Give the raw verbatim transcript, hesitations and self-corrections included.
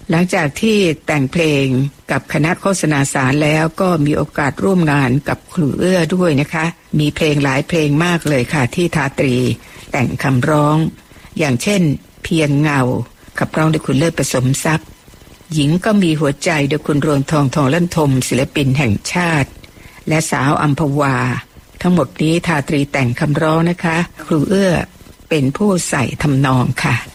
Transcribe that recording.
หลังจากที่แต่งเพลงกับคณะโฆษณาสารแล้วก็มีโอกาสร่วมงานกับครูเอื้อด้วยนะคะมีเพลงหลายเพลงมากเลยค่ะที่ทาตรีแต่งคำร้องอย่างเช่นเพียงเงาขับร้องโดยคุณเลิศประสมทรัพย์หญิงก็มีหัวใจโดยคุณรวงทองทองลั่นทมศิลปินแห่งชาติและสาวอัมพวาทั้งหมดนี้ทาตรีแต่งคำร้องนะคะครูเอื้อเป็นผู้ใส่ทำนองค่ะ